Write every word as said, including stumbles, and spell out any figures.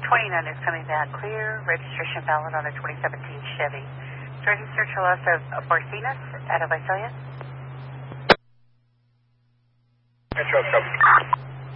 twenty-nine is coming back clear. Registration valid on a twenty seventeen Chevy. Ready search for loss of, of Barcenas out of Visalia. Metro, come.